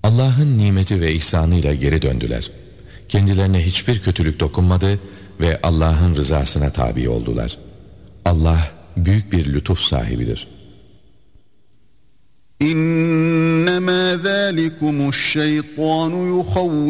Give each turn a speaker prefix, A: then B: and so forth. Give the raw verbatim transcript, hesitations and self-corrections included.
A: Allah'ın nimeti ve ihsanıyla geri döndüler. Kendilerine hiçbir kötülük dokunmadı ve Allah'ın rızasına tabi oldular. Allah büyük bir lütuf sahibidir.
B: İnnemâ zâlikumuş şeytânu yuhavv